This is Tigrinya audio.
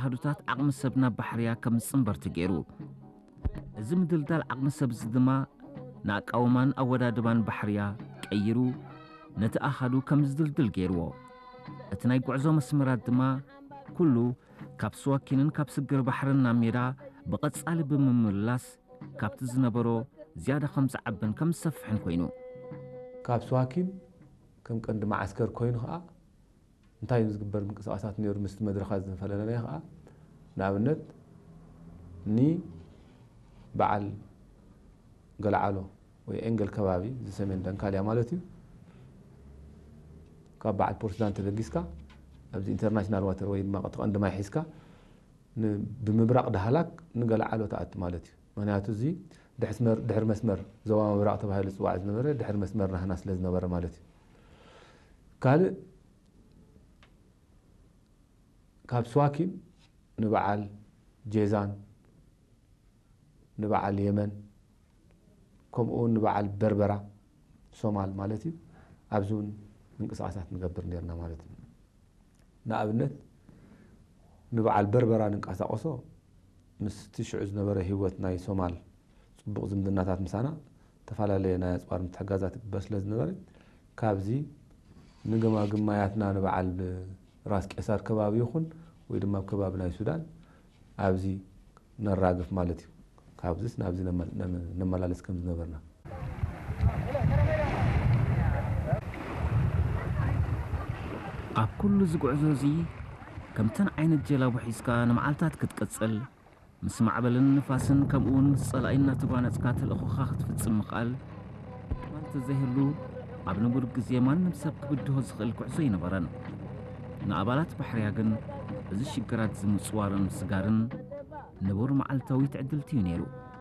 ኣሃዱታት ዓቕሚ ሰብና ባሕርያ ከም ጽምበር ተገይሩ እዚ ምድልዳል ዓቕሚ ሰብ ዝድማ ናቃውማን ኣወዳድባን ባሕርያ ቀይሩ ነቲ ኣሃዱ ከም ዝድልድል ገይርዎ እቲ ናይ ጉዕዞ መስመራት ድማ ኩሉ ካብ ስዋኪንን ካብ ስግር ባሕርን ናብ ሜዳ ብቐጻሊ ብምምላስ ካብቲ ዝነበሮ ዝያዳ ከም ዝዓብን ከም ዝሰፍሕን ኮይኑ ካብ ስዋኪን ከም ቀንዲ ማዓስከር ኮይኑ ኸዓ እንታይ ዝግበር ምንቅስቓሳት ነይሩ ምስ መድረኻት ዝፈለለና ኸዓ ንኣብነት በዓል ገለዓሎ ወይ ኤንገል ከባቢ ዝሰሜን ደንካልያ ማለት እዩ ካብ በዓል ፕሬዝዳንት ተደጊስካ ኣብዚ ኢንተርናሽናል ዋተር ወይ ድማ ቀንዲ ማይ ሒዝካ ብምብራቕ ዳህላክ ንገለዓሎ ተኣቱ ማለት እዩ ምክንያቱ እዚ ድሕር መስመር ዞባ ምብራቕ ተባሂሉ ዝፅዋዕ ዝነበረ ድሕር መስመር ናህና ስለ ዝነበረ ማለት እዩ ካልእ ካብ ስዋኪን ንበዓል ጄዛን ንበዓል የመን ከምኡውን ንበዓል በርበራ ሶማል ማለት እዩ ኣብዙን ምንቅስቓሳት ንገብር ነርና ማለት እዩ ንኣብነት ንበዓል በርበራ ንንቀሳቐሶ ምስ ትሽዑ ዝነበረ ህይወት ናይ ሶማል ጽቡቕ ዝምድናታት ምሳና ተፈላለየ ናይ ኣፅዋር ምትሕጋዛት ግበር ስለ ዝነበረ ካብዚ ንገማግማያትና ንበዓል ራስ ቄሳር ከባቢ ይኹን ወይ ድማ ከባቢ ናይ ሱዳን ኣብዚ ነራግፍ ማለት እዩ ካብዚስ ናብዚ ነመላለስ ከም ዝነበርና ኣብ ኩሉ ዝጉዕዞ እዚ ከምተን ዓይነት ጀላቡ ሒዝካ ንመዓልታት ክትቀጽል ምስ ማዕበልን ንፋስን ከምኡውን ምስ ጸላኢና ተጓነጽካ ተልእኾኻ ክትፍጽም ምኽኣል ማንተ ዘይህሉ ኣብ ንቡር ግዜ ማንም ሰብ ክብድሆ ዝኽእል ጉዕዞ ይነበረን ንኣባላት ባሕርያ ግን እዚ ሽግራት ዝምጽዋርን ስጋርን ንቡር መዓልታዊ ትዕድልቲ እዩ ነይሩ